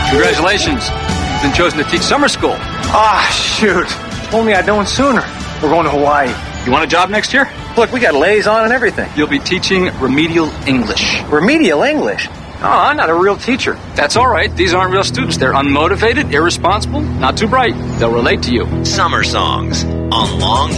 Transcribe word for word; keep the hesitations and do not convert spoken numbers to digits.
Congratulations. You've been chosen to teach summer school. Ah, shoot. Told me I'd known sooner. We're going to Hawaii. You want a job next year? Look, we got liaison and everything. You'll be teaching remedial English. Remedial English? Oh, I'm not a real teacher. That's all right. These aren't real students. They're unmotivated, irresponsible, not too bright. They'll relate to you. Summer Songs on Long